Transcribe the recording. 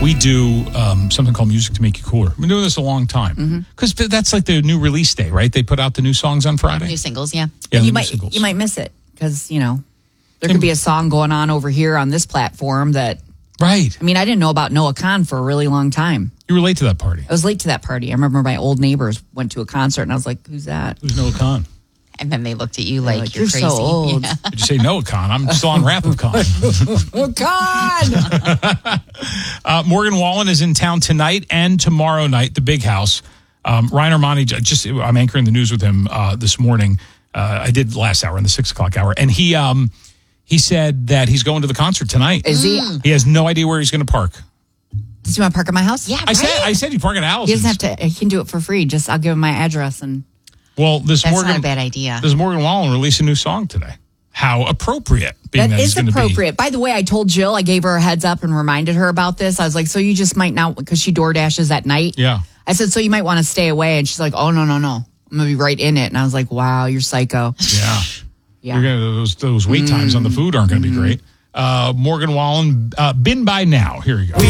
we do something called Music to Make You Cooler. We've been doing this a long time. Because that's like the new release day, right? They put out the new songs on Friday. New singles, yeah. Yeah, And singles. you might miss it because, there could be a song going on over here on this platform that, Right. I mean, I didn't know about Noah Kahn for a really long time. You were late to that party. I was late to that party. I remember my old neighbors went to a concert and I was like, who's that? Who's Noah Kahn? And then they looked at you They're like, you're you're crazy. so old. Yeah. Did you say Noah Kahn? I'm still on Wrath of Kahn. Oh, God! Morgan Wallen is in town tonight and tomorrow night, the Big House. Ryan Armani, I'm anchoring the news with him this morning. I did last hour in the 6 o'clock hour. And he said that he's going to the concert tonight. Is he? He has no idea where he's going to park. Does he want to park at my house? Yeah, I said you park at He Allison's. doesn't have to. He can do it for free. Just I'll give him my address and. Well, That's not a bad idea. Does Morgan Wallen release a new song today? How appropriate. Being That he's is gonna appropriate. By the way, I told Jill, I gave her a heads up and reminded her about this. I was like, so you just might not, because she door dashes at night. Yeah. I said, so you might want to stay away. And she's like, oh, no. I'm going to be right in it. And I was like, wow, you're psycho. Yeah. Yeah. You're gonna, those wait times on the food aren't going to be great. Morgan Wallen, Been By Now. Here you go.